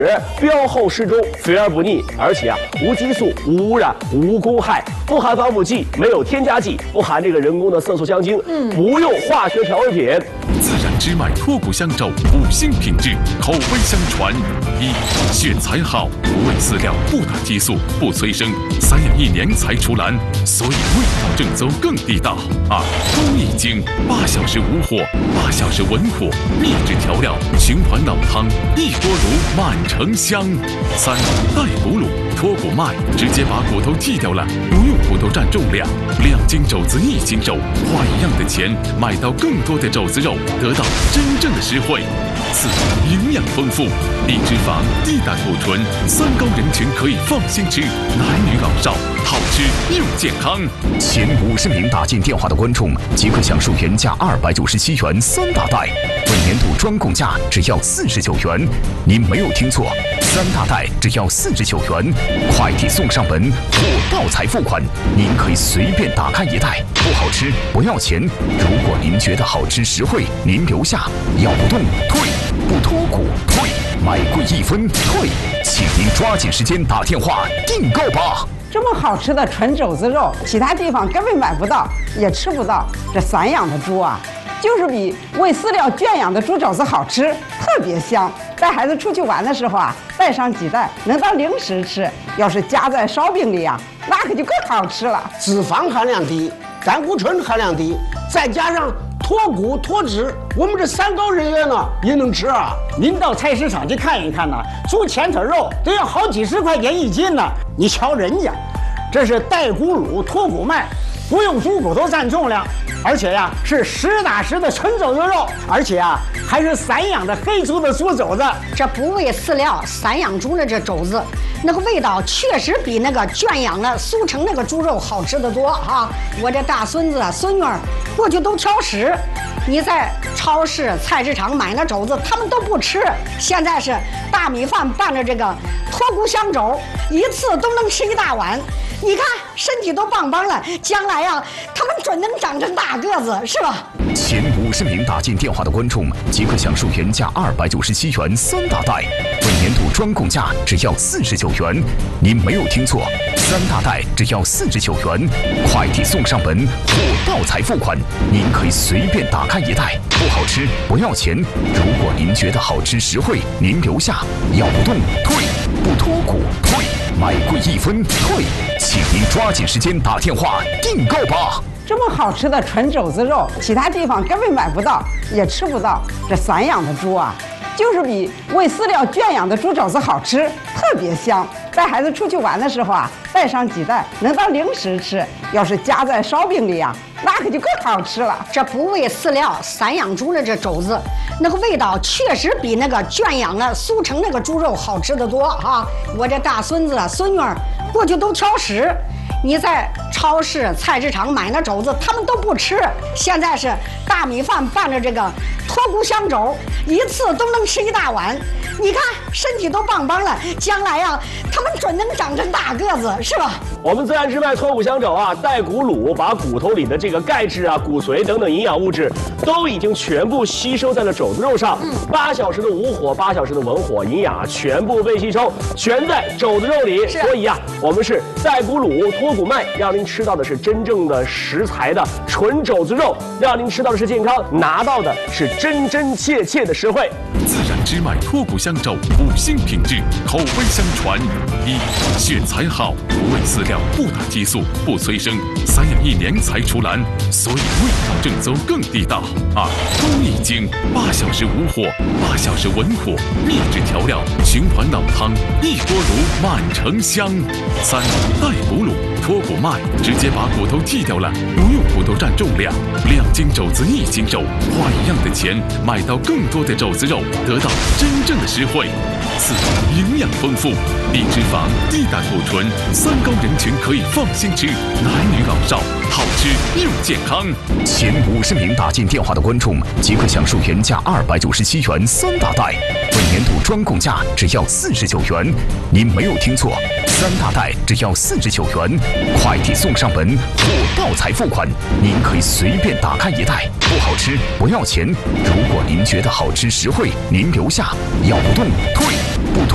标厚适中，肥而不腻，而且无激素、无污染、无公害，不含防腐剂，没有添加剂，不含这个人工的色素香精，不用化学调味品。 自然之脉脱骨香肘，5星品质，口碑相传。1. 选材好，不喂饲料，不打激素，不催生，散养1年才出栏，所以味道正宗更地道。2. 工艺精，8小时无火，8小时文火，秘制调料，循环老汤，一锅卤满城香。3. 带骨卤，脱骨脉，直接把骨头剔掉了，不用骨头占重量，2斤肘子1斤肉，花一样的钱买到更多的肘子肉，得到真正的实惠。4. 营养丰富，低脂肪、低胆固醇，3高人群可以放心吃，男女老少好吃又健康。 前50名打进电话的观众即可享受原价297元3大袋，本年度专供价只要49元。您没有听错，3大袋只要49元，快递送上门，货到才付款。您可以随便打开一袋，不好吃不要钱。如果您觉得好吃实惠，您留下，要不动退，不脱骨退，买贵1分退，请您抓紧时间打电话订购吧。 这么好吃的纯肘子肉，其他地方根本买不到，也吃不到。这散养的猪啊，就是比喂饲料圈养的猪肘子好吃，特别香。带孩子出去玩的时候啊，带上几袋，能当零食吃。要是夹在烧饼里啊，那可就更好吃了。 脂肪含量低，胆固醇含量低，再加上脱骨脱脂，我们这3高人员呢也能吃啊。 您到菜市场去看一看呐，猪前腿肉都要好几十块钱1斤呢。你瞧人家，这是带骨卤脱骨脉，不用猪骨头占重量，而且呀是实打实的纯肘子肉，而且啊还是散养的黑猪的猪肘子。 这不喂饲料散养猪的这肘子，那个味道确实比那个圈养的速成那个猪肉好吃得多啊！我这大孙子孙女儿过去都挑食，你在超市菜市场买那肘子他们都不吃，现在是大米饭拌着这个脱骨香肘，一次都能吃1大碗。你看身体都棒棒了，将来呀他们准能长成大个子，是吧？ 前50名打进电话的观众即可享受原价297元3大袋，本年度专供价只要49元。您没有听错，3大袋只要49元，快递送上门，货到才付款。您可以随便打开一袋，不好吃不要钱。如果您觉得好吃实惠，您留下，要不动退，不脱骨退，买贵1分退，请您抓紧时间打电话订购吧。 这么好吃的纯肘子肉，其他地方根本买不到，也吃不到。这散养的猪啊，就是比喂饲料圈养的猪肘子好吃，特别香。带孩子出去玩的时候啊，带上几袋，能当零食吃。要是夹在烧饼里啊，那可就更好吃了。 这不喂饲料散养猪的这肘子，那个味道确实比那个圈养的速成那个猪肉好吃得多啊！我这大孙子孙女儿过去都挑食，你在超市菜市场买那肘子他们都不吃，现在是大米饭拌着这个脱骨香肘，一次都能吃1大碗。你看身体都棒棒了，将来呀他们准能长成大个子，是吧？ 我们自然之脉脱骨香肘啊，带骨卤把骨头里的这个钙质啊、骨髓等等营养物质都已经全部吸收在了肘子肉上。8小时的无火，8小时的文火，营养啊全部被吸收，全在肘子肉里。所以啊，我们是带骨卤脱骨脉，让您吃到的是真正的食材的纯肘子肉，让您吃到的是健康，拿到的是真真切切的实惠。 自然之脉脱骨香肘，5星品质，口碑相传。1. 选材好，不喂饲料，不打激素，不催生，散养1年才出栏，所以味道正宗更地道。2. 工艺精，8小时无火，8小时文火，秘制调料，循环老汤，一锅卤满城香。3. 带骨卤，脱骨脉，直接把骨头剔掉了，不用骨头占重量，2斤肘子1斤肉，花一样的钱买到更多的肘子肉，得到真正的实惠。4. 营养丰富，低脂肪、低胆固醇，3高人群可以放心吃，男女老少好吃又健康。 前50名打进电话的观众即可享受原价297元3大袋，本年度专供价只要49元。您没有听错，3大袋只要49元，快递送上门，货到才付款。您可以随便打开一袋，不好吃不要钱。如果您觉得好吃实惠，您留下，要不动退。